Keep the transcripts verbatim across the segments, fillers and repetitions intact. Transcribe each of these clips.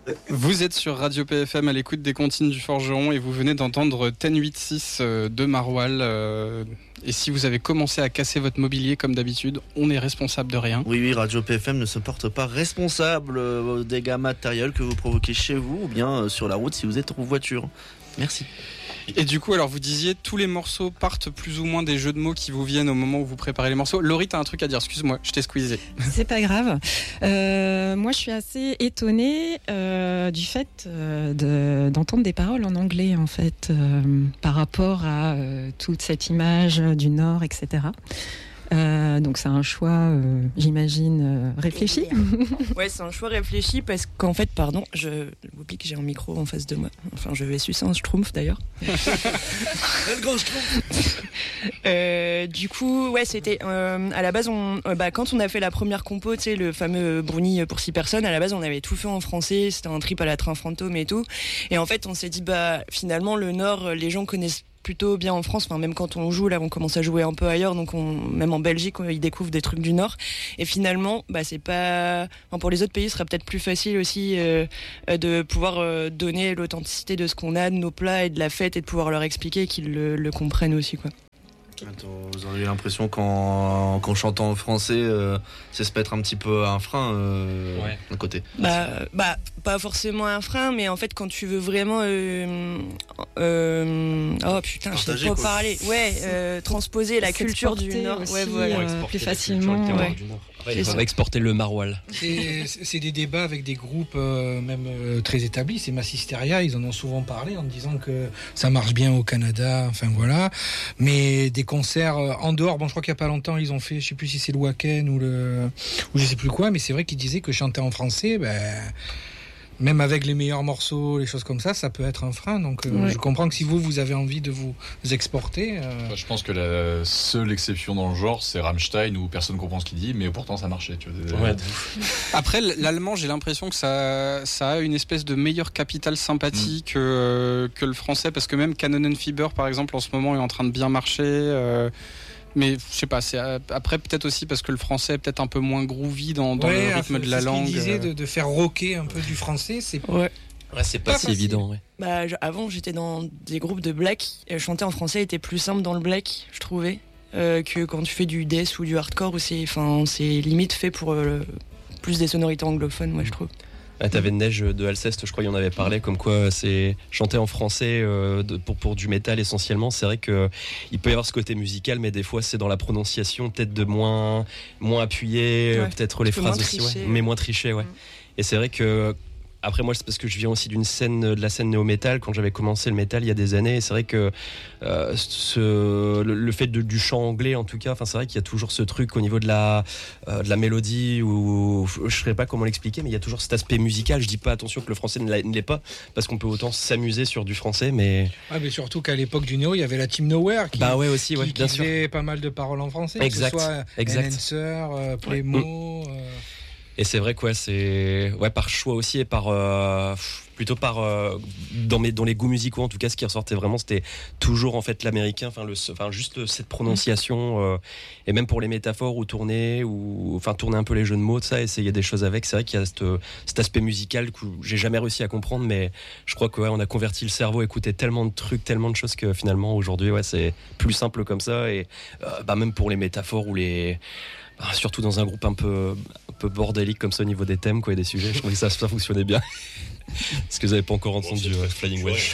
Vous êtes sur Radio P F M à l'écoute des Comptines du Forgeron et vous venez d'entendre dix quatre-vingt-six de Maroilles. Et si vous avez commencé à casser votre mobilier comme d'habitude, on est responsable de rien. Oui, oui, Radio P F M ne se porte pas responsable aux dégâts matériels que vous provoquez chez vous ou bien sur la route si vous êtes en voiture. Merci. Et du coup, alors vous disiez, tous les morceaux partent plus ou moins des jeux de mots qui vous viennent au moment où vous préparez les morceaux. Laurie, t'as un truc à dire, excuse-moi, je t'ai squeezé. C'est pas grave. Euh, moi, je suis assez étonnée euh, du fait euh, de, d'entendre des paroles en anglais, en fait, euh, par rapport à euh, toute cette image du Nord, et cetera. Euh, donc c'est un choix, euh, j'imagine, euh, réfléchi. Ouais, c'est un choix réfléchi parce qu'en fait, pardon, je oublie que j'ai un micro en face de moi. Enfin, je vais sucer un schtroumpf d'ailleurs. Le gros schtroumpf. euh, Du coup, ouais, c'était euh, à la base, on, euh, bah, quand on a fait la première compo, tu sais, le fameux brownie pour six personnes. À la base, on avait tout fait en français. C'était un trip à la train fantôme et tout. Et en fait, on s'est dit, bah, finalement, le Nord, les gens connaissent plutôt bien en France, enfin même quand on joue là on commence à jouer un peu ailleurs, donc on, même en Belgique ils découvrent des trucs du Nord et finalement bah c'est pas, enfin, pour les autres pays ce sera peut-être plus facile aussi euh, de pouvoir euh, donner l'authenticité de ce qu'on a, de nos plats et de la fête et de pouvoir leur expliquer qu'ils le, le comprennent aussi quoi. Attends, vous auriez l'impression qu'en, qu'en chantant en français, euh, c'est se mettre un petit peu un frein euh, ouais. d'un côté. Bah, bah, pas forcément un frein, mais en fait, quand tu veux vraiment, euh, euh, oh putain, je sais pas parler. Ouais, euh, transposer la culture du Nord, aussi, ouais, voilà. euh, plus facilement. Ouais. Après, il faut exporter le maroilles. C'est, c'est des débats avec des groupes euh, même euh, très établis. C'est Massisteria, ils en ont souvent parlé en disant que ça marche bien au Canada. Enfin voilà, mais des concerts euh, en dehors. Bon, je crois qu'il y a pas longtemps, ils ont fait, je sais plus si c'est le Wacken ou le ou je sais plus quoi, mais c'est vrai qu'ils disaient que chanter en français, ben. Même avec les meilleurs morceaux, les choses comme ça, ça peut être un frein. Donc, euh, ouais. Je comprends que si vous, vous avez envie de vous exporter... Euh... Je pense que la seule exception dans le genre, c'est Rammstein, où personne ne comprend ce qu'il dit, mais pourtant ça marchait. Tu vois. Ouais. Après, l'allemand, j'ai l'impression que ça, ça a une espèce de meilleure capitale sympathie mm. que, que le français, parce que même Cannonenfieber, par exemple, en ce moment, est en train de bien marcher... Euh... Mais je sais pas, c'est après peut-être aussi parce que le français est peut-être un peu moins groovy dans, dans ouais, le rythme de la c'est langue. Ce qu'il disait de, de faire rocker un peu du français, c'est ouais. Ouais, c'est pas, pas si évident. Ouais. Bah, je, avant, j'étais dans des groupes de black. Et chanter en français était plus simple dans le black, je trouvais, euh, que quand tu fais du death ou du hardcore où c'est, enfin, c'est limite fait pour euh, plus des sonorités anglophones, moi, je trouve. Ah, t'avais Neige de Alceste, je crois, il y en avait parlé, comme quoi c'est chanter en français euh, de, pour, pour du métal essentiellement. C'est vrai qu'il peut y avoir ce côté musical, mais des fois c'est dans la prononciation peut-être de moins, moins appuyé, ouais, peut-être les phrases aussi, tricher, ouais, ouais. mais moins triché. Ouais. Mmh. Et c'est vrai que. Après moi c'est parce que je viens aussi d'une scène, de la scène néo-métal quand j'avais commencé le métal il y a des années et c'est vrai que euh, ce, le, le fait de, du chant anglais en tout cas, enfin c'est vrai qu'il y a toujours ce truc au niveau de la, euh, de la mélodie ou je ne saurais pas comment l'expliquer mais il y a toujours cet aspect musical. Je dis pas attention que le français ne, ne l'est pas parce qu'on peut autant s'amuser sur du français mais... Ah mais surtout qu'à l'époque du néo il y avait la Team Nowhere qui, bah ouais, aussi, ouais, qui, bien qui sûr. faisait pas mal de paroles en français, exact, que ce soit exact. Enhancer, euh, Playmo... Ouais. Euh... Et c'est vrai quoi, c'est ouais par choix aussi et par euh, plutôt par euh, dans mes dans les goûts musicaux en tout cas ce qui ressortait vraiment c'était toujours en fait l'américain, enfin le enfin juste cette prononciation euh, et même pour les métaphores ou tourner ou enfin tourner un peu les jeux de mots de ça, essayer des choses avec. C'est vrai qu'il y a cet, cet aspect musical que j'ai jamais réussi à comprendre mais je crois que ouais, on a converti le cerveau, écouter tellement de trucs, tellement de choses que finalement aujourd'hui ouais c'est plus simple comme ça et euh, bah même pour les métaphores ou les bah, surtout dans un groupe un peu un peu bordélique comme ça au niveau des thèmes quoi et des sujets, je trouvais que ça, ça fonctionnait bien. Parce que vous n'avez pas encore entendu bon, euh, Flying Welsh.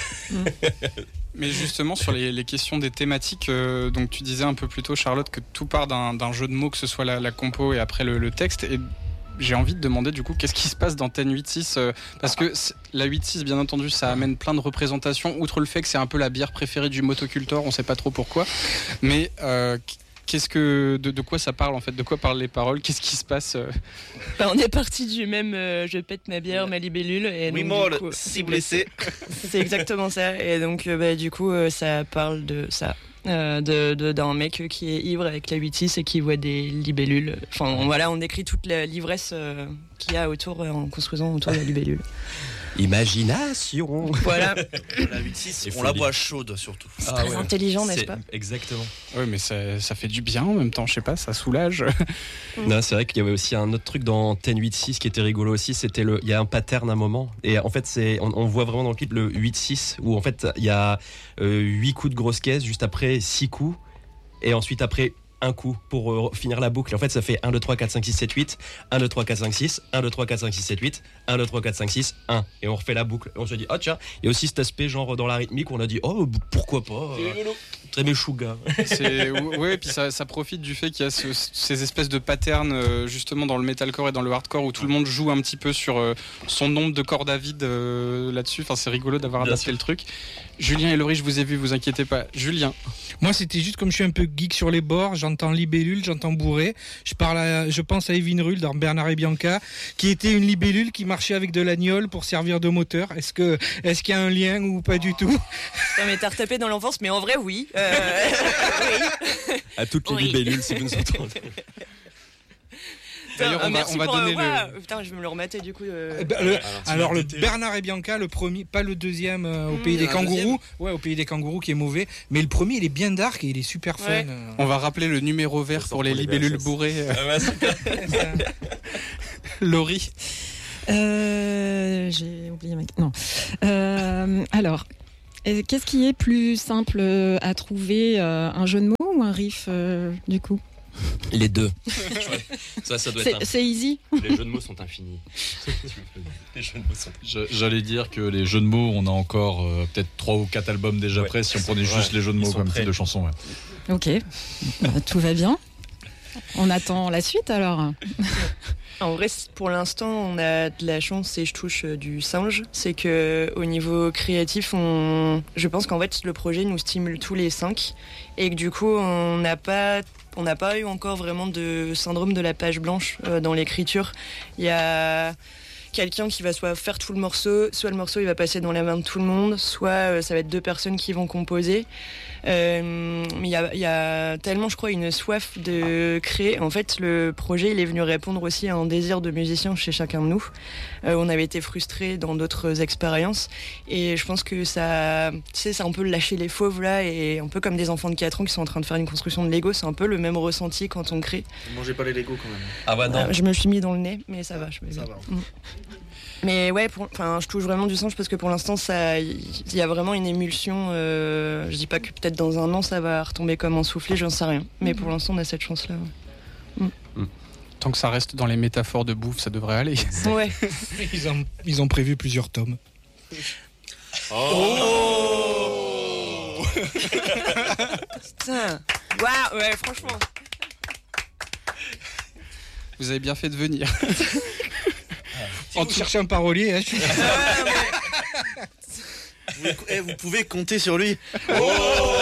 Mais justement sur les, les questions des thématiques, euh, donc tu disais un peu plus tôt Charlotte que tout part d'un, d'un jeu de mots, que ce soit la, la compo et après le, le texte, et j'ai envie de demander du coup qu'est-ce qui se passe dans dix quatre-vingt-six euh, parce que la huit six bien entendu ça amène plein de représentations, outre le fait que c'est un peu la bière préférée du motoculteur, on sait pas trop pourquoi, mais euh, Qu'est-ce que, de, de quoi ça parle en fait? De quoi parlent les paroles? Qu'est-ce qui se passe? Bah, on est parti du même euh, je pète ma bière, ma libellule. Et oui, donc, molle, si blessé. C'est exactement ça. Et donc, euh, bah, du coup, euh, ça parle de ça. Euh, de, de, d'un mec qui est ivre avec la huit six et qui voit des libellules. Enfin, on, voilà, on décrit toute la, l'ivresse euh, qu'il y a autour, en construisant autour de la libellule. Imagination. Voilà. La huit six, on la boit chaude surtout. C'est ah, très ouais. intelligent, n'est-ce pas ? Exactement. Oui, mais ça, ça fait du bien en même temps, je sais pas, ça soulage. Non, c'est vrai qu'il y avait aussi un autre truc dans Ten huit six qui était rigolo aussi, c'était le, il y a un pattern à un moment, et en fait c'est, on, on voit vraiment dans le clip le huit six où en fait il y a euh, huit coups de grosse caisse, juste après six coups, et ensuite après un coup pour euh, finir la boucle. En fait, ça fait un, deux, trois, quatre, cinq, six, sept, huit, un, deux, trois, quatre, cinq, six, un, deux, trois, quatre, cinq, six, sept, huit, un, deux, trois, quatre, cinq, six, un. Et on refait la boucle. Et on se dit, oh tiens, il y a aussi cet aspect, genre dans la rythmique, on a dit, oh pourquoi pas. Euh, très méchouga. C'est, ouais, et puis ça, ça profite du fait qu'il y a ce, ces espèces de patterns, euh, justement dans le metalcore et dans le hardcore, où tout le monde joue un petit peu sur euh, son nombre de cordes à vide euh, là-dessus. Enfin, c'est rigolo d'avoir adapté le truc. Julien et Laurie, je vous ai vu, vous inquiétez pas. Julien. Moi, c'était juste comme je suis un peu geek sur les bords, j'entends libellule, j'entends bourré. Je parle, à, je pense à Evin Rull dans Bernard et Bianca, qui était une libellule qui marchait avec de l'agnole pour servir de moteur. Est-ce que, est-ce qu'il y a un lien ou pas du tout ? Non, mais t'as retapé dans l'enfance, mais en vrai, oui. Euh... oui. À toutes les oui. libellules, si vous nous entendez. D'ailleurs, on va, on va pour, donner euh, le. Ouais, putain, je vais me le remater du coup. Euh... Bah, le, alors, le Bernard et Bianca, le premier, pas le deuxième euh, au mmh, pays des kangourous. Ouais, au pays des kangourous qui est mauvais. Mais le premier, il est bien dark et il est super fun. Ouais. Euh... On va rappeler le numéro vert pour les, les libellules bourrées. Ah ouais, c'est Laurie. Euh, j'ai oublié ma. Non. Euh, alors. Qu'est-ce qui est plus simple à trouver, euh, un jeu de mots ou un riff, euh, du coup ? Les deux. Ça, ça doit c'est, être un... c'est easy. Les jeux de mots sont infinis. Les jeux de mots sont... J'allais dire que les jeux de mots, on a encore euh, peut-être trois ou quatre albums déjà ouais. prêts si on prenait juste ouais. les jeux de mots comme type de chanson. Ouais. Ok, bah, tout va bien. On attend la suite alors. En vrai, pour l'instant, on a de la chance et je touche du singe. C'est que au niveau créatif, on... je pense qu'en fait, le projet nous stimule tous les cinq et que du coup, on n'a pas, on n'a pas eu encore vraiment de syndrome de la page blanche euh, dans l'écriture. Il y a quelqu'un qui va soit faire tout le morceau, soit le morceau il va passer dans la main de tout le monde, soit euh, ça va être deux personnes qui vont composer. Euh, mais il y a, y a tellement, je crois, une soif de créer. En fait, le projet, il est venu répondre aussi à un désir de musicien chez chacun de nous. Euh, on avait été frustrés dans d'autres expériences. Et je pense que ça, tu sais, c'est un peu lâcher les fauves là, et un peu comme des enfants de quatre ans qui sont en train de faire une construction de Lego. C'est un peu le même ressenti quand on crée. Ne mangez pas les Lego quand même. Ah bah non. Euh, je me suis mis dans le nez, mais ça va. Je me ça va. Mm. Mais ouais, enfin, je touche vraiment du singe parce que pour l'instant, ça, il y a vraiment une émulsion. Euh, je dis pas que peut-être dans un an, ça va retomber comme un soufflé, j'en sais rien. Mais pour l'instant, on a cette chance-là. Ouais. Mm. Tant que ça reste dans les métaphores de bouffe, ça devrait aller. Ouais. Ils ont, ils ont prévu plusieurs tomes. Oh, oh putain. Waouh, ouais, franchement. Vous avez bien fait de venir. Si vous cherchez un parolier, hein, je suis... vous, eh, vous pouvez compter sur lui. Oh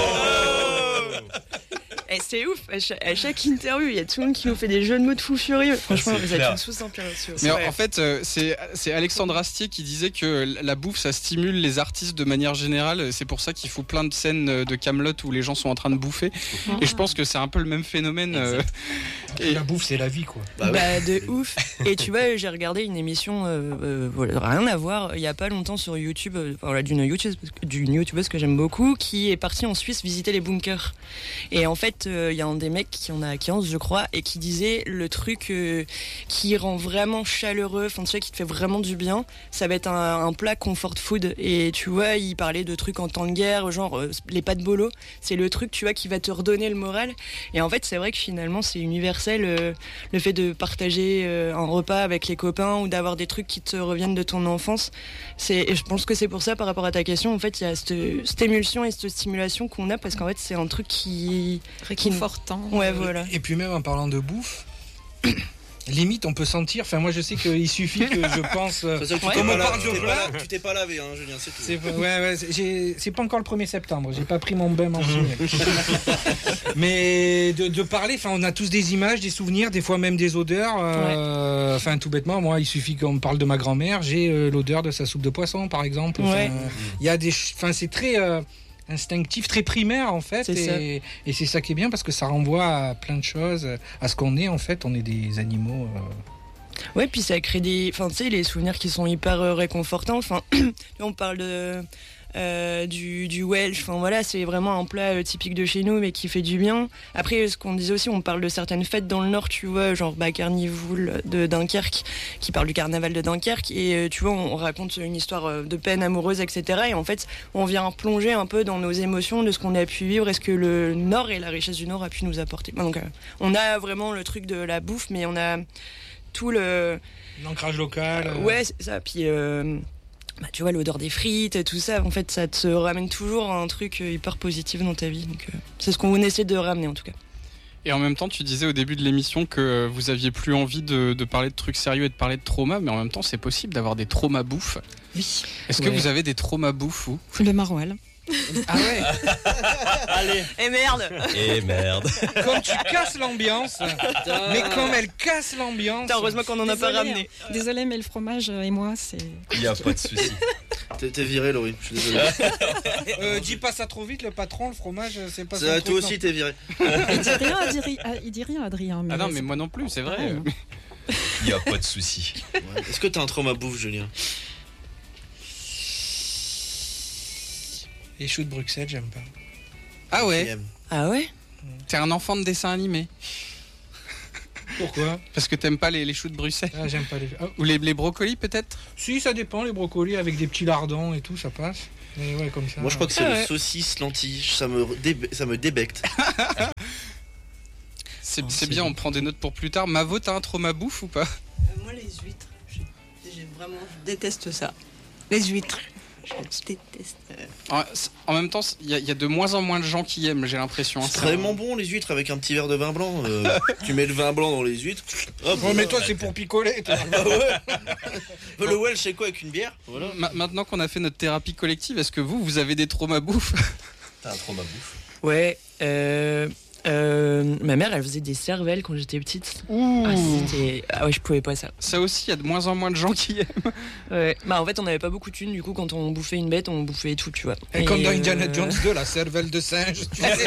eh, c'est ouf, à chaque, à chaque interview, il y a tout le monde qui nous fait des jeux de mots de fou furieux. Franchement, vous êtes tous sous empire là-dessus. Mais ouais. en fait, euh, c'est, c'est Alexandre Astier qui disait que la bouffe, ça stimule les artistes de manière générale. C'est pour ça qu'il faut plein de scènes de Kaamelott où les gens sont en train de bouffer. Ah. Et je pense que c'est un peu le même phénomène. Euh, et... La bouffe, c'est la vie, quoi. Bah, bah de ouf. Et tu vois, j'ai regardé une émission, euh, euh, voilà, rien à voir, il y a pas longtemps sur YouTube, euh, voilà, d'une YouTubeuse, d'une YouTubeuse que j'aime beaucoup, qui est partie en Suisse visiter les bunkers. Et en fait, il euh, y a un des mecs qui en a quinze, je crois, et qui disait le truc euh, qui rend vraiment chaleureux, enfin tu sais, qui te fait vraiment du bien, ça va être un, un plat comfort food. Et tu vois, il parlait de trucs en temps de guerre, genre euh, les pâtes bolo, c'est le truc, tu vois, qui va te redonner le moral. Et en fait, c'est vrai que finalement, c'est universel, euh, le fait de partager euh, un repas avec les copains ou d'avoir des trucs qui te reviennent de ton enfance. C'est, et je pense que c'est pour ça, par rapport à ta question, en fait, il y a cette, cette émulsion et cette stimulation qu'on a, parce qu'en fait, c'est un truc qui... réconfortant. Ouais, voilà. Et puis même en parlant de bouffe, limite on peut sentir, enfin moi je sais qu'il suffit que je pense, euh, que ouais. Comme on parle de plat, tu t'es pas lavé, hein, Julien, c'est tout. C'est, ouais, ouais, c'est, j'ai, c'est pas encore le premier septembre, j'ai pas pris mon bain mensuel. Mais de, de parler, enfin on a tous des images, des souvenirs, des fois même des odeurs. Euh, enfin ouais. Tout bêtement, moi il suffit qu'on me parle de ma grand-mère, j'ai euh, l'odeur de sa soupe de poisson par exemple. Il ouais. euh, y a des, enfin c'est très euh, instinctif, très primaire en fait, et, et c'est ça qui est bien parce que ça renvoie à plein de choses, à ce qu'on est en fait, on est des animaux euh, Ouais, puis ça crée des, enfin tu sais, les souvenirs qui sont hyper euh, réconfortants. Enfin, on parle de euh, du, du Welsh. Enfin voilà, c'est vraiment un plat euh, typique de chez nous, mais qui fait du bien. Après, ce qu'on disait aussi, on parle de certaines fêtes dans le Nord, tu vois, genre bah, Carnivoul de Dunkerque, qui parle du carnaval de Dunkerque, et euh, tu vois, on, on raconte une histoire euh, de peine amoureuse, et cetera. Et en fait, on vient plonger un peu dans nos émotions, de ce qu'on a pu vivre, et ce que le Nord et la richesse du Nord a pu nous apporter. Donc, euh, on a vraiment le truc de la bouffe, mais on a tout le l'ancrage local. Euh, ouais, c'est ça. Puis euh, bah, tu vois, l'odeur des frites, tout ça, en fait, ça te ramène toujours à un truc hyper positif dans ta vie. Donc, euh, c'est ce qu'on essaie de ramener, en tout cas. Et en même temps, tu disais au début de l'émission que vous aviez plus envie de, de parler de trucs sérieux et de parler de trauma, mais en même temps, c'est possible d'avoir des traumas bouffe. Oui. Est-ce ouais. que vous avez des traumas bouffe, vous ? Le maroilles. Ah ouais. Allez. Et merde. Et merde. Comme tu casses l'ambiance. Mais comme elle casse l'ambiance. Putain, heureusement qu'on en a Désolée, pas ramené. hein. Désolée, mais le fromage et moi, c'est. Il n'y a pas de souci. T'es, t'es viré, Laurie, je suis désolé. euh, dis pas ça trop vite, le patron, le fromage, c'est pas ça. Toi truc, aussi, non. t'es viré. Il dit rien, Adrien. Il dit rien, Adrien. Ah non, mais moi non plus, c'est vrai. Ouais. Il n'y a pas de souci. Ouais. Est-ce que t'as un trauma bouffe, Julien ? Les choux de Bruxelles, j'aime pas. Ah ouais. Ah ouais. T'es un enfant de dessin animé. Pourquoi ? Parce que t'aimes pas les, les choux de Bruxelles. Ah, j'aime pas les. Oh. Ou les, les brocolis peut-être. Si, ça dépend, les brocolis avec des petits lardons et tout, ça passe. Mais ouais, comme ça. Moi, je crois que c'est Ah le ouais. saucisse lentilles. Ça me, dé- ça me débecte. C'est, Oh, c'est c'est bien, bon. on prend des notes pour plus tard. Mavo, t'as un trauma bouffe ou pas ? Euh, moi, les huîtres, je, j'ai vraiment, je déteste ça. Les huîtres, je déteste. En, en même temps, il y, a- y a de moins en moins de gens qui aiment, j'ai l'impression. hein. C'est vraiment bon, les huîtres, avec un petit verre de vin blanc. Euh, tu mets le vin blanc dans les huîtres. Hop, Oh, mais toi, c'est pour picoler, toi. Ah ouais. Le Welsh, c'est quoi avec une bière ? Voilà. Ma- Maintenant qu'on a fait notre thérapie collective, est-ce que vous, vous avez des traumas bouffe ? T'as un trauma bouffe. Ouais. Euh, euh, ma mère, elle faisait des cervelles quand j'étais petite. Ah, c'était... ah ouais, je pouvais pas ça. Ça aussi, il y a de moins en moins de gens qui aiment. Ouais. Bah en fait, on n'avait pas beaucoup de thunes. Du coup, quand on bouffait une bête, on bouffait tout, tu vois. Et comme dans euh, Indiana Jones deux, la cervelle de singe. Tu sais.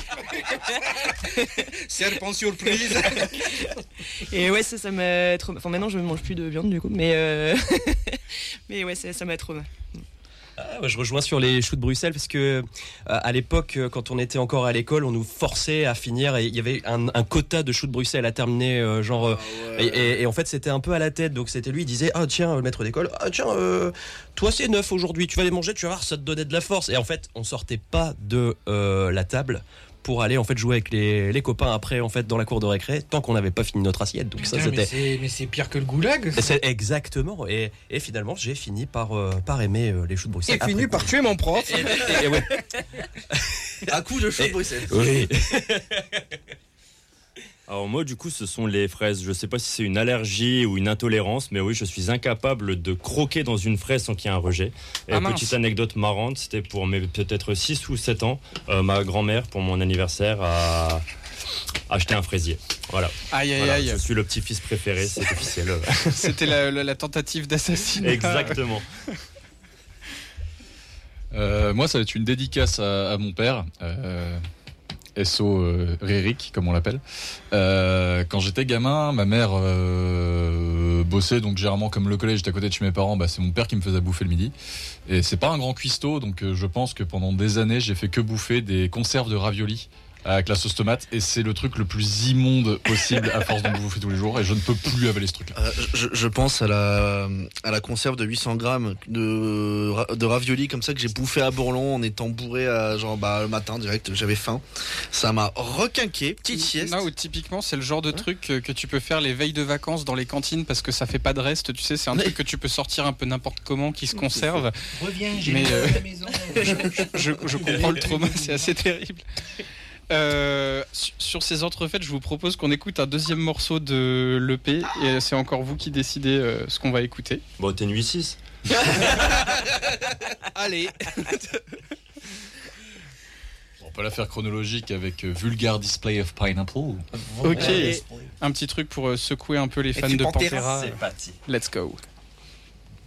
Serpent surprise. Et ouais, ça, ça m'a trop. Enfin, maintenant, je ne mange plus de viande, du coup. Mais, euh... mais ouais, ça, ça m'a trop. Ah, ouais, je rejoins sur les choux de Bruxelles parce que euh, à l'époque, euh, quand on était encore à l'école, on nous forçait à finir et il y avait un, un quota de choux de Bruxelles à terminer, euh, genre. Euh, Ah ouais. et, et- et en fait, c'était un peu à la tête. Donc c'était lui, il disait ah tiens, le maître d'école, ah tiens, euh, toi c'est neuf aujourd'hui, tu vas les manger, tu vas voir, ça te donnait de la force. Et en fait, on sortait pas de euh, la table pour aller en fait jouer avec les, les copains après en fait dans la cour de récré tant qu'on n'avait pas fini notre assiette. Donc ça Putain, mais, c'était. c'est, mais c'est pire que le goulag. ça. C'est exactement. Et, et finalement, j'ai fini par, euh, par aimer euh, les choux de Bruxelles. Et fini après par coup. tuer mon prof. Et, et- et ouais. À coup de chaud Et- de Bruxelles. Oui. Alors moi du coup ce sont les fraises. Je sais pas si c'est une allergie ou une intolérance, mais oui je suis incapable de croquer dans une fraise sans qu'il y ait un rejet. Et Ah, mince. petite anecdote marrante, c'était pour mes peut-être six ou sept ans, euh, ma grand-mère pour mon anniversaire a acheté un fraisier. Voilà. Aïe aïe Voilà, aïe. je suis le petit-fils préféré, c'est officiel. C'était la, la- la tentative d'assassinat. Exactement. Euh, moi, ça va être une dédicace à, à mon père, euh, S O euh, Ririk, comme on l'appelle. Euh, quand j'étais gamin, ma mère euh, bossait, donc généralement, comme le collège était à côté de chez mes parents, bah, c'est mon père qui me faisait bouffer le midi. Et c'est pas un grand cuistot, donc euh, je pense que pendant des années, j'ai fait que bouffer des conserves de raviolis avec la sauce tomate, et c'est le truc le plus immonde possible à force d'en bouffer tous les jours, et je ne peux plus avaler ce truc-là. Euh, je, je pense à la, à la conserve de huit cents grammes de, ra- de raviolis comme ça que j'ai bouffé à Bourlon en étant bourré à, genre, bah, le matin direct, j'avais faim. Ça m'a requinqué, petite sieste. Non, ou typiquement, c'est le genre de truc que, que tu peux faire les veilles de vacances dans les cantines parce que ça fait pas de reste, tu sais, c'est un Mais- truc que tu peux sortir un peu n'importe comment, qui se conserve. Reviens, j'ai Mais, mis euh, à la maison. Je, je comprends le trauma, c'est assez terrible. Euh, sur- sur ces entrefaites, je vous propose qu'on écoute un deuxième morceau de l'E P et c'est encore vous qui décidez euh, ce qu'on va écouter. Bon t'es nuit six. Allez. On peut la faire chronologique avec euh, Vulgar Display of Pineapple. Ok, un petit truc pour euh, secouer un peu les fans de Pantera. C'est parti. Let's go.